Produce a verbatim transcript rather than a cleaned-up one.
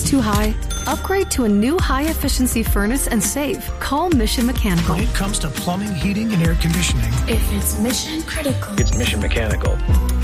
too high? Upgrade to a new high-efficiency furnace and save. Call Mission Mechanical. When it comes to plumbing, heating, and air conditioning, if it's mission critical, it's Mission Mechanical.